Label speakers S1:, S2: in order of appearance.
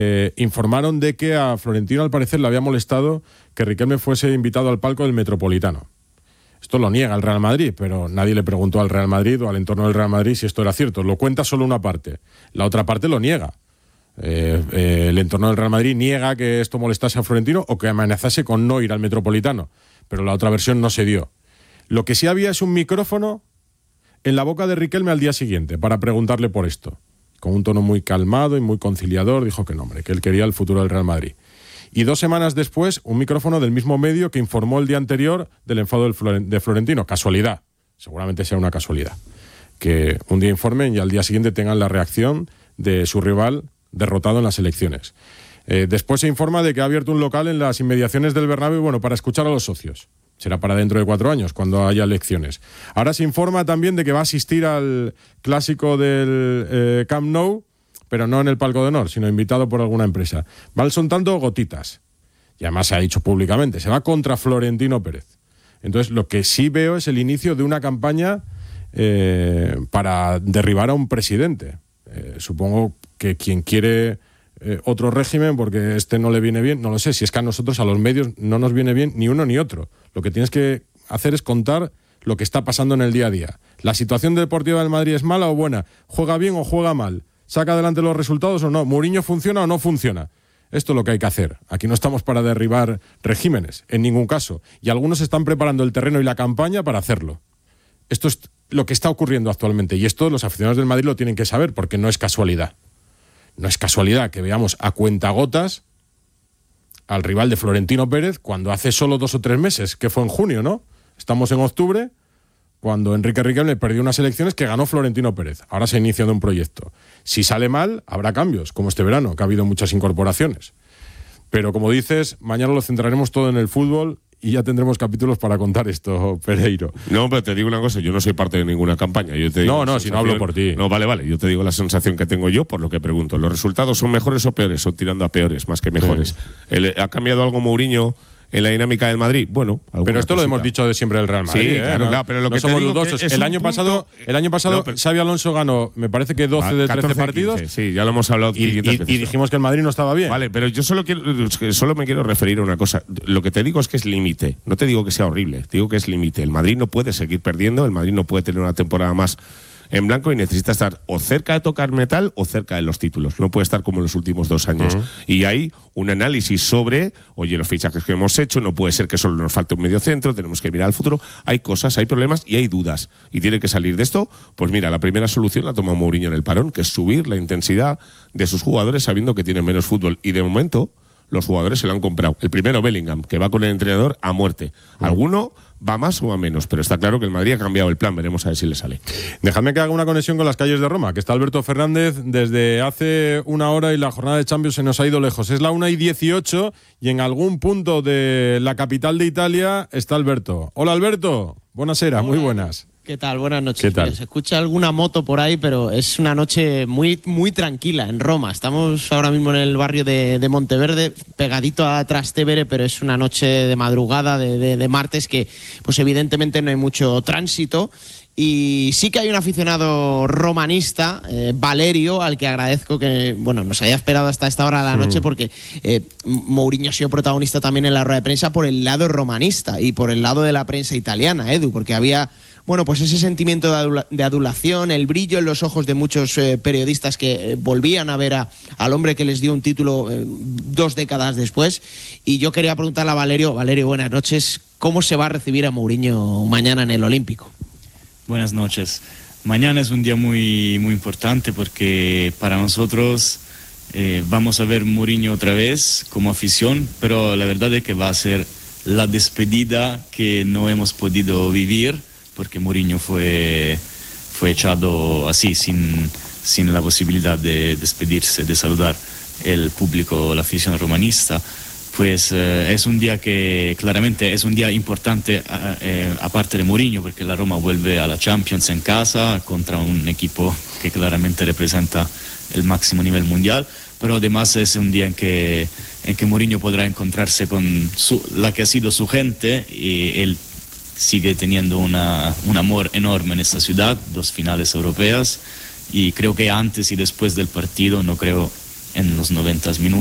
S1: informaron de que a Florentino al parecer le había molestado que Riquelme fuese invitado al palco del Metropolitano. Esto lo niega el Real Madrid, pero nadie le preguntó al Real Madrid o al entorno del Real Madrid si esto era cierto. Lo cuenta solo una parte. La otra parte lo niega. El entorno del Real Madrid niega que esto molestase a Florentino o que amenazase con no ir al Metropolitano, pero la otra versión no se dio. Lo que sí había es un micrófono en la boca de Riquelme al día siguiente para preguntarle por esto. Con un tono muy calmado y muy conciliador dijo que no, hombre, que él quería el futuro del Real Madrid. Y 2 semanas después, un micrófono del mismo medio que informó el día anterior del enfado de Florentino. Casualidad, seguramente sea una casualidad. Que un día informen y al día siguiente tengan la reacción de su rival derrotado en las elecciones. Después se informa de que ha abierto un local en las inmediaciones del Bernabéu, bueno, para escuchar a los socios. Será para dentro de 4 años, cuando haya elecciones. Ahora se informa también de que va a asistir al clásico del Camp Nou, pero no en el Palco de Honor, sino invitado por alguna empresa. Van soltando gotitas. Y además se ha dicho públicamente, se va contra Florentino Pérez. Entonces, lo que sí veo es el inicio de una campaña para derribar a un presidente. Supongo que quien quiere otro régimen, porque este no le viene bien, no lo sé, si es que a nosotros, a los medios, no nos viene bien ni uno ni otro. Lo que tienes que hacer es contar lo que está pasando en el día a día. ¿La situación deportiva del Madrid es mala o buena? ¿Juega bien o juega mal? ¿Saca adelante los resultados o no? ¿Mourinho funciona o no funciona? Esto es lo que hay que hacer. Aquí no estamos para derribar regímenes, en ningún caso. Y algunos están preparando el terreno y la campaña para hacerlo. Esto es lo que está ocurriendo actualmente. Y esto los aficionados del Madrid lo tienen que saber, porque no es casualidad. No es casualidad que veamos a cuentagotas al rival de Florentino Pérez cuando hace solo 2 o 3 meses, que fue en junio, ¿no? Estamos en octubre, cuando Enrique Riquelme perdió unas elecciones que ganó Florentino Pérez. Ahora se ha iniciado un proyecto. Si sale mal, habrá cambios, como este verano, que ha habido muchas incorporaciones. Pero como dices, mañana lo centraremos todo en el fútbol y ya tendremos capítulos para contar esto, Pereiro.
S2: No, pero te digo una cosa, yo no soy parte de ninguna campaña. Yo te digo
S1: si no hablo por ti.
S2: No, vale, yo te digo la sensación que tengo yo por lo que pregunto. ¿Los resultados son mejores o peores? Son tirando a peores, más que mejores. Sí. ¿Ha cambiado algo Mourinho en la dinámica del Madrid? Bueno,
S1: pero esto lo hemos dicho de siempre del Real Madrid.
S2: Sí, claro, pero lo que
S1: somos
S2: te digo
S1: dudosos. El año pasado Xabi Alonso ganó, me parece que 12 de 13 partidos.
S2: 15, sí, ya lo hemos hablado.
S1: Y dijimos que el Madrid no estaba bien.
S2: Vale, pero yo solo me quiero referir a una cosa. Lo que te digo es que es límite. No te digo que sea horrible, te digo que es límite. El Madrid no puede seguir perdiendo, el Madrid no puede tener una temporada más en blanco y necesita estar o cerca de tocar metal o cerca de los títulos. No puede estar como en los últimos 2 años. Y hay un análisis sobre, oye, los fichajes que hemos hecho, no puede ser que solo nos falte un medio centro, tenemos que mirar al futuro. Hay cosas, hay problemas y hay dudas. Y tiene que salir de esto. Pues mira, la primera solución la toma Mourinho en el parón, que es subir la intensidad de sus jugadores sabiendo que tienen menos fútbol. Y de momento los jugadores se lo han comprado. El primero, Bellingham, que va con el entrenador a muerte. Alguno va más o va menos, pero está claro que el Madrid ha cambiado el plan. Veremos a ver si le sale.
S1: Dejadme que haga una conexión con las calles de Roma, que está Alberto Fernández desde hace 1 hora y la jornada de Champions se nos ha ido lejos. Es la 1:18 y en algún punto de la capital de Italia está Alberto. Hola, Alberto. Buenasera, muy buenas.
S3: ¿Qué tal? Buenas noches.
S1: ¿Qué tal?
S3: Se escucha alguna moto por ahí, pero es una noche muy, muy tranquila en Roma. Estamos ahora mismo en el barrio de Monteverde, pegadito a Trastevere, pero es una noche de madrugada, de martes, que pues evidentemente no hay mucho tránsito. Y sí que hay un aficionado romanista, Valerio, al que agradezco que nos haya esperado hasta esta hora de la noche, porque Mourinho ha sido protagonista también en la rueda de prensa por el lado romanista y por el lado de la prensa italiana, Edu, porque había pues ese sentimiento de adulación, el brillo en los ojos de muchos periodistas que volvían a ver al hombre que les dio un título 2 décadas después. Y yo quería preguntarle a Valerio, buenas noches, ¿cómo se va a recibir a Mourinho mañana en el Olímpico?
S4: Buenas noches. Mañana es un día muy, muy importante porque para nosotros vamos a ver Mourinho otra vez como afición, pero la verdad es que va a ser la despedida que no hemos podido vivir, porque Mourinho fue echado así, sin la posibilidad de despedirse, de saludar el público, la afición romanista. Pues es un día que claramente es un día importante aparte de Mourinho, porque la Roma vuelve a la Champions en casa contra un equipo que claramente representa el máximo nivel mundial, pero además es un día en que Mourinho podrá encontrarse con la que ha sido su gente, y él sigue teniendo un amor enorme en esta ciudad, 2 finales europeas, y creo que antes y después del partido no creo en los 90 minutos.